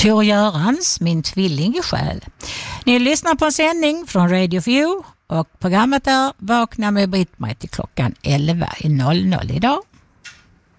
Tor Görans, min tvilling i själ. Ni lyssnar på en sändning från Radio View och programmet är Vakna med Britt-Marie till klockan 11.00 idag.